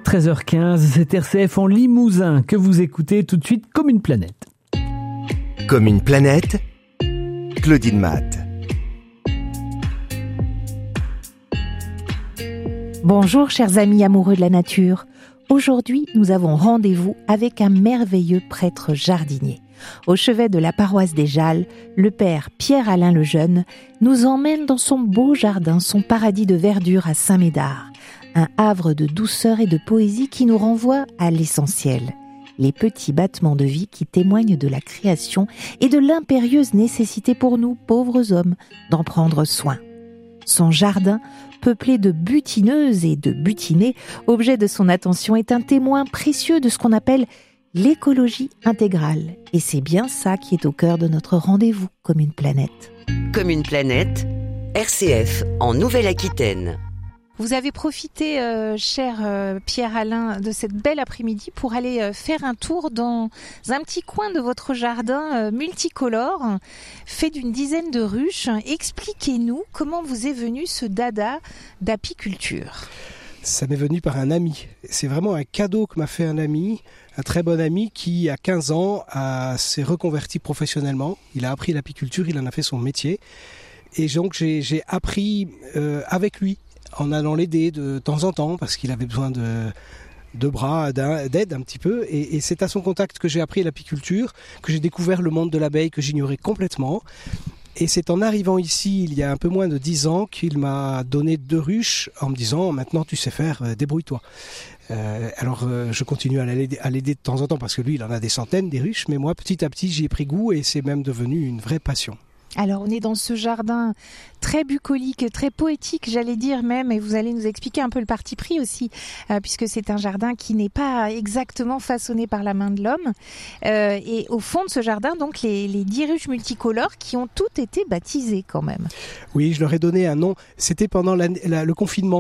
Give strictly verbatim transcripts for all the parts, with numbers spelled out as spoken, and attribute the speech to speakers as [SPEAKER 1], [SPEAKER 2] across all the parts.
[SPEAKER 1] treize heures quinze, c'est R C F en Limousin que vous écoutez tout de suite Comme une planète.
[SPEAKER 2] Comme une planète, Claudine Matte.
[SPEAKER 3] Bonjour chers amis amoureux de la nature. Aujourd'hui, nous avons rendez-vous avec un merveilleux prêtre jardinier. Au chevet de la paroisse des Jalles, le père Pierre-Alain Lejeune nous emmène dans son beau jardin, son paradis de verdure à Saint-Médard. Un havre de douceur et de poésie qui nous renvoie à l'essentiel. Les petits battements de vie qui témoignent de la création et de l'impérieuse nécessité pour nous, pauvres hommes, d'en prendre soin. Son jardin, peuplé de butineuses et de butinés, objet de son attention, est un témoin précieux de ce qu'on appelle l'écologie intégrale. Et c'est bien ça qui est au cœur de notre rendez-vous Comme une planète.
[SPEAKER 4] Comme une planète, R C F en Nouvelle-Aquitaine.
[SPEAKER 3] Vous avez profité, euh, cher euh, Pierre-Alain, de cette belle après-midi pour aller euh, faire un tour dans un petit coin de votre jardin euh, multicolore, fait d'une dizaine de ruches. Expliquez-nous comment vous est venu ce dada d'apiculture.
[SPEAKER 5] Ça m'est venu par un ami. C'est vraiment un cadeau que m'a fait un ami, un très bon ami qui, à quinze ans, a, s'est reconverti professionnellement. Il a appris l'apiculture, il en a fait son métier. Et donc j'ai, j'ai appris euh, avec lui, en allant l'aider de temps en temps, parce qu'il avait besoin de, de bras, d'aide un petit peu. Et, et c'est à son contact que j'ai appris l'apiculture, que j'ai découvert le monde de l'abeille que j'ignorais complètement. Et c'est en arrivant ici, il y a un peu moins de dix ans, qu'il m'a donné deux ruches en me disant « Maintenant tu sais faire, euh, débrouille-toi ». Euh, alors euh, je continue à l'aider, à l'aider de temps en temps, parce que lui il en a des centaines des ruches, mais moi petit à petit j'y ai pris goût et c'est même devenu une vraie passion.
[SPEAKER 3] Alors on est dans ce jardin très bucolique, très poétique, j'allais dire même, et vous allez nous expliquer un peu le parti pris aussi, euh, puisque c'est un jardin qui n'est pas exactement façonné par la main de l'homme. Euh, et au fond de ce jardin, donc les, les dix ruches multicolores qui ont toutes été baptisées quand même.
[SPEAKER 5] Oui, je leur ai donné un nom. C'était pendant la, la, le confinement.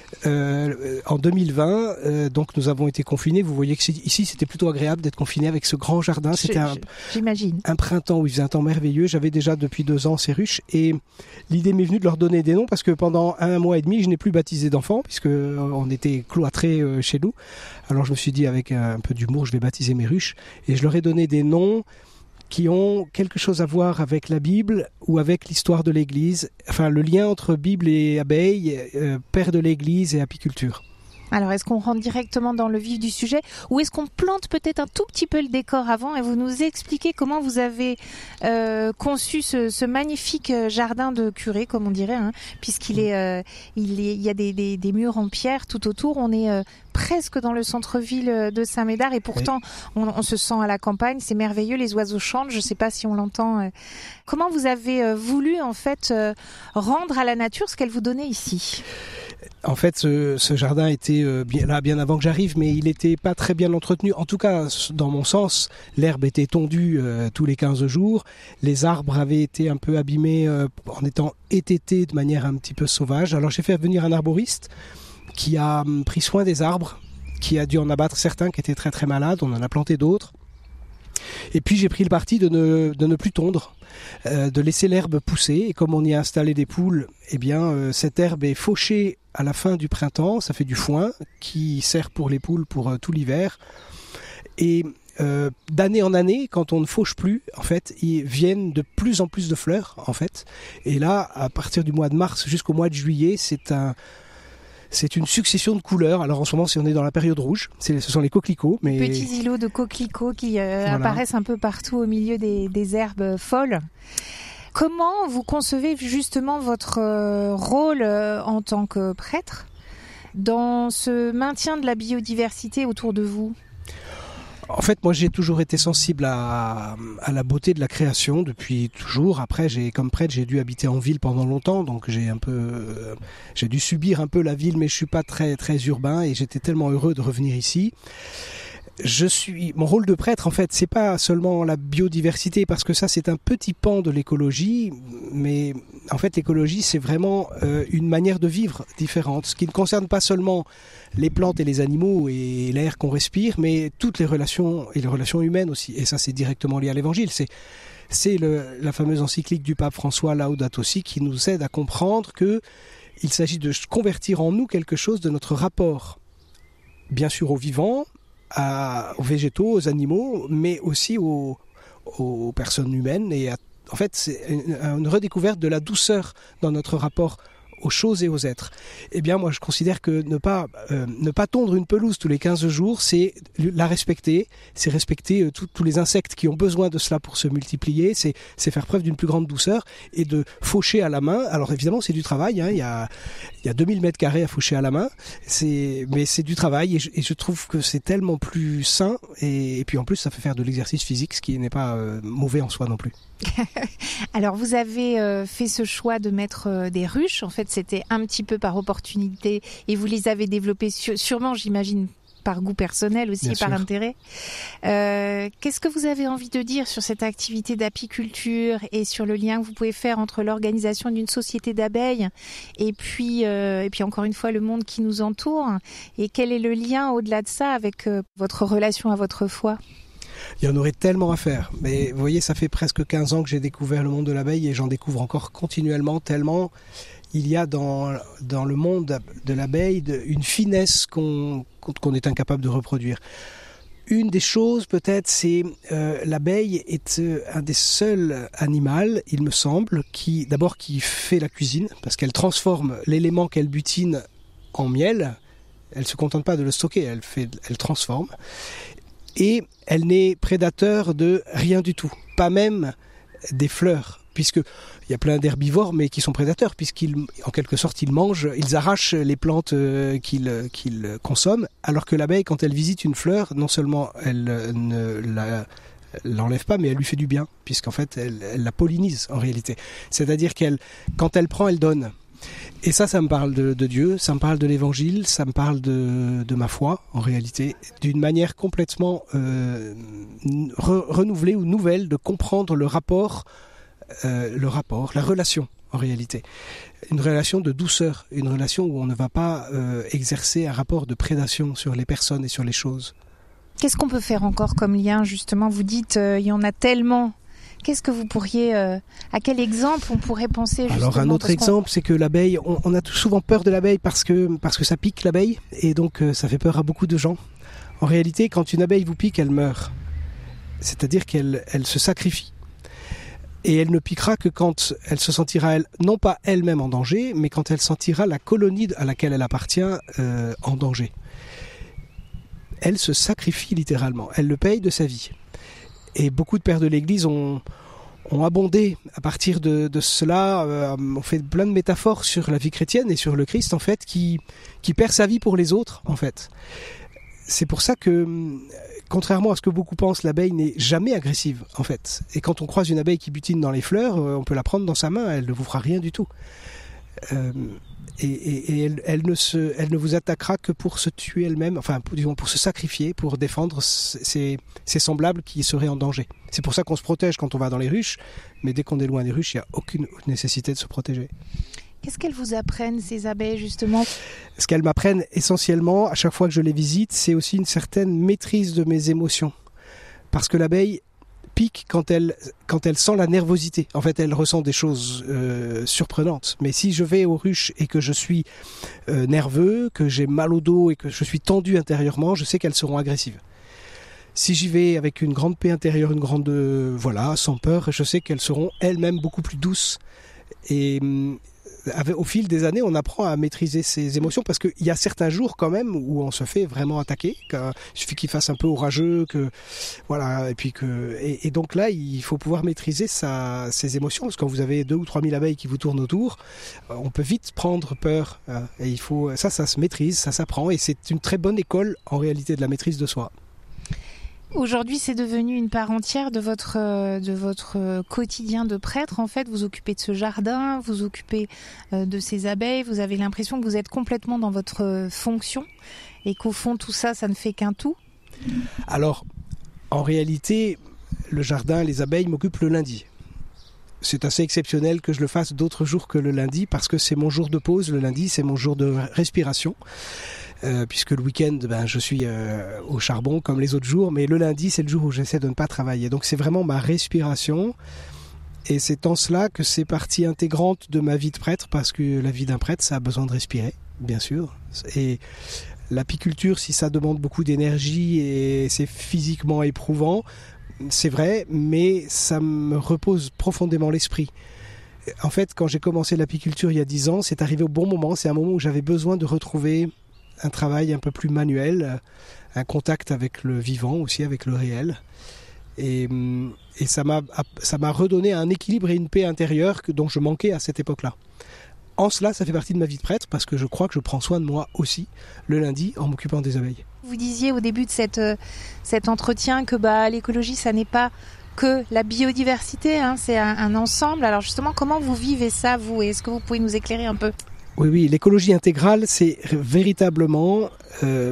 [SPEAKER 5] Euh, en deux mille vingt, euh, donc nous avons été confinés. Vous voyez que ici c'était plutôt agréable d'être confiné avec ce grand jardin. C'était
[SPEAKER 3] je,
[SPEAKER 5] un,
[SPEAKER 3] j'imagine.
[SPEAKER 5] un printemps où il faisait un temps merveilleux. J'avais déjà depuis deux ans ces ruches et l'idée m'est venue de leur donner des noms parce que pendant un mois et demi je n'ai plus baptisé d'enfants puisque on était cloîtrés chez nous. Alors je me suis dit avec un peu d'humour je vais baptiser mes ruches et je leur ai donné des noms qui ont quelque chose à voir avec la Bible ou avec l'histoire de l'Église, enfin le lien entre Bible et abeilles, euh, père de l'Église et apiculture.
[SPEAKER 3] Alors, est-ce qu'on rentre directement dans le vif du sujet ou est-ce qu'on plante peut-être un tout petit peu le décor avant et vous nous expliquez comment vous avez euh, conçu ce, ce magnifique jardin de curé, comme on dirait, hein, puisqu'il est, euh, il, est, il y a des, des, des murs en pierre tout autour. On est euh, presque dans le centre-ville de Saint-Médard et pourtant oui. on, on se sent à la campagne. C'est merveilleux, les oiseaux chantent. Je ne sais pas si on l'entend. Euh. Comment vous avez euh, voulu en fait euh, rendre à la nature ce qu'elle vous donnait ici ?
[SPEAKER 5] En fait, ce, ce jardin était euh, bien, là bien avant que j'arrive, mais il n'était pas très bien entretenu. En tout cas, dans mon sens, l'herbe était tondue euh, tous les quinze jours. Les arbres avaient été un peu abîmés euh, en étant étêtés de manière un petit peu sauvage. Alors j'ai fait venir un arboriste qui a hum, pris soin des arbres, qui a dû en abattre certains qui étaient très très malades. On en a planté d'autres. Et puis j'ai pris le parti de ne, de ne plus tondre, euh, de laisser l'herbe pousser. Et comme on y a installé des poules, eh bien euh, cette herbe est fauchée à la fin du printemps. Ça fait du foin qui sert pour les poules pour euh, tout l'hiver. Et euh, d'année en année, quand on ne fauche plus, en fait, ils viennent de plus en plus de fleurs, en fait. Et là, à partir du mois de mars jusqu'au mois de juillet, c'est un C'est une succession de couleurs. Alors en ce moment, si on est dans la période rouge, c'est, ce sont les coquelicots. Mais...
[SPEAKER 3] Petits îlots de coquelicots qui euh, voilà. apparaissent un peu partout au milieu des, des herbes folles. Comment vous concevez justement votre euh, rôle euh, en tant que prêtre dans ce maintien de la biodiversité autour de vous ?
[SPEAKER 5] En fait, moi, j'ai toujours été sensible à, à la beauté de la création depuis toujours. Après, j'ai, comme prêtre, j'ai dû habiter en ville pendant longtemps, donc j'ai un peu, euh, j'ai dû subir un peu la ville, mais je suis pas très très urbain et j'étais tellement heureux de revenir ici. Je suis, mon rôle de prêtre, en fait, c'est pas seulement la biodiversité, parce que ça, c'est un petit pan de l'écologie, mais en fait, l'écologie, c'est vraiment euh, une manière de vivre différente, ce qui ne concerne pas seulement les plantes et les animaux et l'air qu'on respire, mais toutes les relations et les relations humaines aussi. Et ça, c'est directement lié à l'Évangile. C'est, c'est le, la fameuse encyclique du pape François Laudato Si qui nous aide à comprendre que il s'agit de convertir en nous quelque chose de notre rapport bien sûr aux vivants, à, aux végétaux, aux animaux, mais aussi aux, aux personnes humaines. Et à, en fait, c'est une, une redécouverte de la douceur dans notre rapport aux choses et aux êtres. Eh bien, moi, je considère que ne pas euh, ne pas tondre une pelouse tous les quinze jours, c'est la respecter, c'est respecter euh, tous les insectes qui ont besoin de cela pour se multiplier, c'est c'est faire preuve d'une plus grande douceur et de faucher à la main. Alors évidemment, c'est du travail, hein, il y a il y a deux mille mètres carrés à faucher à la main, c'est mais c'est du travail et je, et je trouve que c'est tellement plus sain et, et puis en plus, ça fait faire de l'exercice physique, ce qui n'est pas euh, mauvais en soi non plus.
[SPEAKER 3] Alors vous avez euh, fait ce choix de mettre euh, des ruches, en fait c'était un petit peu par opportunité et vous les avez développées su- sûrement j'imagine par goût personnel aussi,
[SPEAKER 5] Bien
[SPEAKER 3] par
[SPEAKER 5] sûr.
[SPEAKER 3] intérêt. Euh, qu'est-ce que vous avez envie de dire sur cette activité d'apiculture et sur le lien que vous pouvez faire entre l'organisation d'une société d'abeilles et puis, euh, et puis encore une fois le monde qui nous entoure, et quel est le lien au-delà de ça avec euh, votre relation à votre foi ?
[SPEAKER 5] Il y en aurait tellement à faire. Mais vous voyez, ça fait presque quinze ans que j'ai découvert le monde de l'abeille et j'en découvre encore continuellement tellement il y a dans, dans le monde de l'abeille de, une finesse qu'on, qu'on est incapable de reproduire. Une des choses peut-être, c'est euh, l'abeille est euh, un des seuls animaux, il me semble, qui d'abord qui fait la cuisine parce qu'elle transforme l'élément qu'elle butine en miel. Elle se contente pas de le stocker, elle fait, elle transforme. Et elle n'est prédateur de rien du tout, pas même des fleurs, puisque il y a plein d'herbivores, mais qui sont prédateurs, puisqu'ils, en quelque sorte, ils mangent, ils arrachent les plantes qu'ils, qu'ils consomment, alors que l'abeille, quand elle visite une fleur, non seulement elle ne la, l'enlève pas, mais elle lui fait du bien, puisqu'en fait, elle, elle la pollinise, en réalité. C'est-à-dire qu'elle, quand elle prend, elle donne. Et ça, ça me parle de, de Dieu, ça me parle de l'Évangile, ça me parle de, de ma foi, en réalité, d'une manière complètement euh, re, renouvelée ou nouvelle de comprendre le rapport, euh, le rapport, la relation, en réalité. Une relation de douceur, une relation où on ne va pas euh, exercer un rapport de prédation sur les personnes et sur les choses.
[SPEAKER 3] Qu'est-ce qu'on peut faire encore comme lien, justement ? Vous dites, euh, il y en a tellement. Qu'est-ce que vous pourriez, euh, à quel exemple on pourrait penser justement ?
[SPEAKER 5] Alors un autre exemple, c'est que l'abeille, on, on a tout souvent peur de l'abeille parce que, parce que ça pique l'abeille et donc euh, ça fait peur à beaucoup de gens. En réalité, quand une abeille vous pique, elle meurt. C'est-à-dire qu'elle elle se sacrifie. Et elle ne piquera que quand elle se sentira, elle, non pas elle-même en danger, mais quand elle sentira la colonie à laquelle elle appartient euh, en danger. Elle se sacrifie littéralement, elle le paye de sa vie. Et beaucoup de pères de l'Église ont, ont abondé à partir de, de cela, euh, ont fait plein de métaphores sur la vie chrétienne et sur le Christ, en fait, qui, qui perd sa vie pour les autres, en fait. C'est pour ça que, contrairement à ce que beaucoup pensent, l'abeille n'est jamais agressive, en fait. Et quand on croise une abeille qui butine dans les fleurs, on peut la prendre dans sa main, elle ne vous fera rien du tout. Euh, et et, et elle, elle, ne se, elle ne vous attaquera que pour se tuer elle-même, enfin, pour, disons, pour se sacrifier, pour défendre ses, ses semblables qui seraient en danger. C'est pour ça qu'on se protège quand on va dans les ruches, mais dès qu'on est loin des ruches, il n'y a aucune nécessité de se protéger.
[SPEAKER 3] Qu'est-ce qu'elles vous apprennent, ces abeilles, justement ?
[SPEAKER 5] Ce qu'elles m'apprennent essentiellement, à chaque fois que je les visite, c'est aussi une certaine maîtrise de mes émotions. Parce que l'abeille pique quand elle, quand elle sent la nervosité. En fait, elle ressent des choses euh, surprenantes. Mais si je vais aux ruches et que je suis euh, nerveux, que j'ai mal au dos et que je suis tendu intérieurement, je sais qu'elles seront agressives. Si j'y vais avec une grande paix intérieure, une grande, euh, voilà, sans peur, je sais qu'elles seront elles-mêmes beaucoup plus douces. Et au fil des années, on apprend à maîtriser ses émotions parce qu'il y a certains jours quand même où on se fait vraiment attaquer. Il suffit qu'il fasse un peu orageux, que voilà, et puis que et, et donc là, il faut pouvoir maîtriser sa, ses émotions parce que quand vous avez deux ou trois mille abeilles qui vous tournent autour, on peut vite prendre peur. Et il faut ça, ça se maîtrise, ça s'apprend et c'est une très bonne école en réalité de la maîtrise de soi.
[SPEAKER 3] Aujourd'hui, c'est devenu une part entière de votre, de votre quotidien de prêtre. En fait, vous occupez de ce jardin, vous occupez de ces abeilles. Vous avez l'impression que vous êtes complètement dans votre fonction et qu'au fond, tout ça, ça ne fait qu'un tout.
[SPEAKER 5] Alors, en réalité, le jardin, les abeilles m'occupent le lundi. C'est assez exceptionnel que je le fasse d'autres jours que le lundi parce que c'est mon jour de pause. Le lundi, c'est mon jour de respiration. Euh, puisque le week-end, ben, je suis euh, au charbon comme les autres jours, mais le lundi, c'est le jour où j'essaie de ne pas travailler. Donc c'est vraiment ma respiration, et c'est en cela que c'est partie intégrante de ma vie de prêtre, parce que la vie d'un prêtre, ça a besoin de respirer, bien sûr. Et L'apiculture, si ça demande beaucoup d'énergie et c'est physiquement éprouvant, c'est vrai, mais ça me repose profondément l'esprit. En fait, quand j'ai commencé l'apiculture il y a dix ans, c'est arrivé au bon moment. C'est un moment où j'avais besoin de retrouver un travail un peu plus manuel, un contact avec le vivant aussi, avec le réel. Et, et ça m'a, ça m'a redonné un équilibre et une paix intérieure que, dont je manquais à cette époque-là. En cela, ça fait partie de ma vie de prêtre parce que je crois que je prends soin de moi aussi le lundi en m'occupant des abeilles.
[SPEAKER 3] Vous disiez au début de cette, euh, cet entretien que bah, l'écologie, ça n'est pas que la biodiversité, hein, c'est un, un ensemble. Alors justement, comment vous vivez ça, vous? Et est-ce que vous pouvez nous éclairer un peu?
[SPEAKER 5] Oui, oui, l'écologie intégrale, c'est véritablement euh,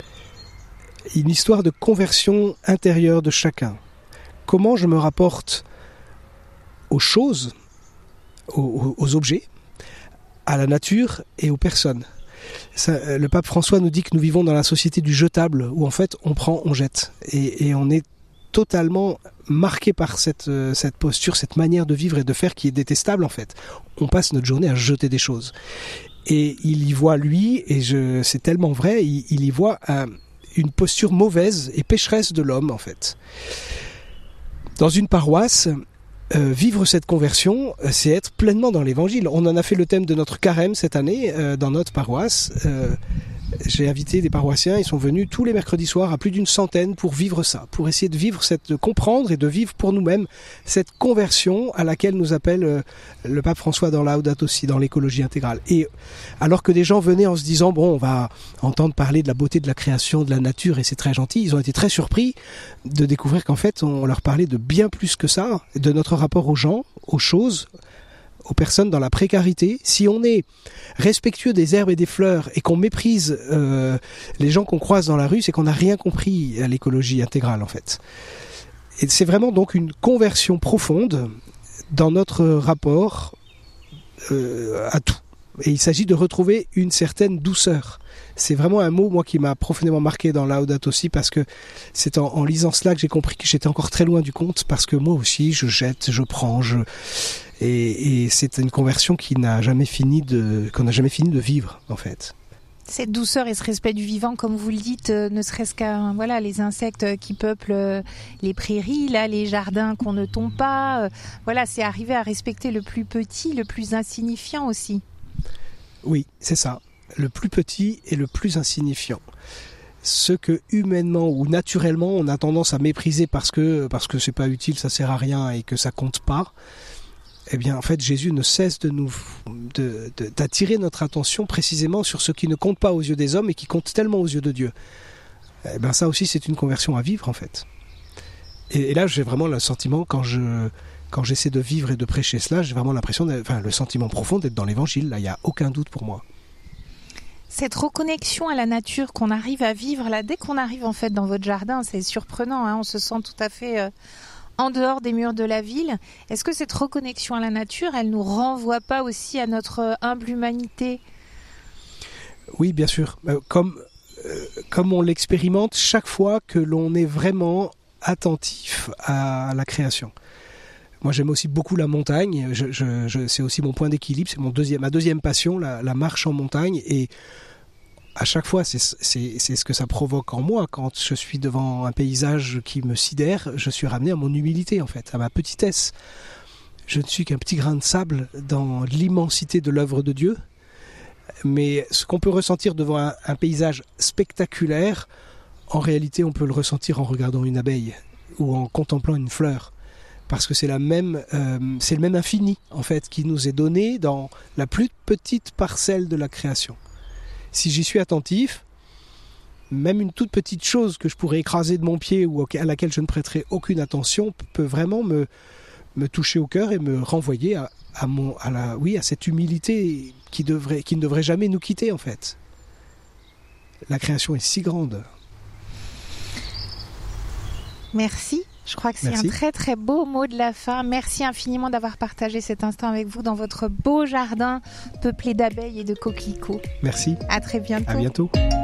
[SPEAKER 5] une histoire de conversion intérieure de chacun. Comment je me rapporte aux choses, aux, aux objets, à la nature et aux personnes. Ça, le pape François nous dit que nous vivons dans la société du jetable, où en fait on prend, on jette. Et, et on est totalement marqué par cette, cette posture, cette manière de vivre et de faire qui est détestable en fait. On passe notre journée à jeter des choses. Et il y voit, lui, et je, c'est tellement vrai, il, il y voit un, une posture mauvaise et pécheresse de l'homme en fait. Dans une paroisse, Euh, vivre cette conversion, euh, c'est être pleinement dans l'évangile. On en a fait le thème de notre carême cette année euh, dans notre paroisse. Euh, j'ai invité des paroissiens, ils sont venus tous les mercredis soirs à plus d'une centaine pour vivre ça, pour essayer de vivre cette, de comprendre et de vivre pour nous-mêmes cette conversion à laquelle nous appelle euh, le pape François dans Laudato Si, dans l'écologie intégrale. Et alors que des gens venaient en se disant bon, on va entendre parler de la beauté de la création, de la nature et c'est très gentil, ils ont été très surpris de découvrir qu'en fait on leur parlait de bien plus que ça, de notre rapport aux gens, aux choses, aux personnes dans la précarité. Si on est respectueux des herbes et des fleurs et qu'on méprise euh, les gens qu'on croise dans la rue, c'est qu'on n'a rien compris à l'écologie intégrale en fait. Et c'est vraiment donc une conversion profonde dans notre rapport euh, à tout. Et il s'agit de retrouver une certaine douceur. C'est vraiment un mot, moi, qui m'a profondément marqué dans Laudato Si, parce que c'est en, en lisant cela que j'ai compris que j'étais encore très loin du compte, parce que moi aussi, je jette, je prends, je... Et, et c'est une conversion qui n'a jamais fini de, qu'on n'a jamais fini de vivre, en fait.
[SPEAKER 3] Cette douceur et ce respect du vivant, comme vous le dites, euh, ne serait-ce qu'à voilà, les insectes qui peuplent euh, les prairies, là, les jardins qu'on ne tombe pas. Euh, voilà, c'est arriver à respecter le plus petit, le plus insignifiant aussi.
[SPEAKER 5] Oui, c'est ça. Le plus petit et le plus insignifiant. Ce que humainement ou naturellement on a tendance à mépriser parce que parce que c'est pas utile, ça sert à rien et que ça compte pas. Eh bien, en fait, Jésus ne cesse de nous de, de, d'attirer notre attention précisément sur ce qui ne compte pas aux yeux des hommes et qui compte tellement aux yeux de Dieu. Eh bien, ça aussi, c'est une conversion à vivre en fait. Et, et là, j'ai vraiment le sentiment quand je Quand j'essaie de vivre et de prêcher cela, j'ai vraiment l'impression, enfin, le sentiment profond d'être dans l'évangile. Là, il n'y a aucun doute pour moi.
[SPEAKER 3] Cette reconnexion à la nature qu'on arrive à vivre, là, dès qu'on arrive en fait dans votre jardin, c'est surprenant, hein, on se sent tout à fait euh, en dehors des murs de la ville. Est-ce que cette reconnexion à la nature, elle nous renvoie pas aussi à notre euh, humble humanité?
[SPEAKER 5] Oui, bien sûr. Euh, comme, euh, comme on l'expérimente chaque fois que l'on est vraiment attentif à la création. Moi, j'aime aussi beaucoup la montagne. Je, je, je, c'est aussi mon point d'équilibre. C'est mon deuxième, ma deuxième passion, la, la marche en montagne. Et à chaque fois, c'est, c'est, c'est ce que ça provoque en moi. Quand je suis devant un paysage qui me sidère, je suis ramené à mon humilité, en fait, à ma petitesse. Je ne suis qu'un petit grain de sable dans l'immensité de l'œuvre de Dieu. Mais ce qu'on peut ressentir devant un, un paysage spectaculaire, en réalité, on peut le ressentir en regardant une abeille ou en contemplant une fleur. Parce que c'est, la même, euh, c'est le même infini, en fait, qui nous est donné dans la plus petite parcelle de la création. Si j'y suis attentif, même une toute petite chose que je pourrais écraser de mon pied ou à laquelle je ne prêterai aucune attention peut vraiment me, me toucher au cœur et me renvoyer à, à, mon, à, la, oui, à cette humilité qui, devrait, qui ne devrait jamais nous quitter, en fait. La création est si grande.
[SPEAKER 3] Merci. Je crois que c'est Merci. Un très très beau mot de la fin. Merci infiniment d'avoir partagé cet instant avec vous dans votre beau jardin peuplé d'abeilles et de coquelicots.
[SPEAKER 5] Merci.
[SPEAKER 3] À très bientôt.
[SPEAKER 5] À bientôt.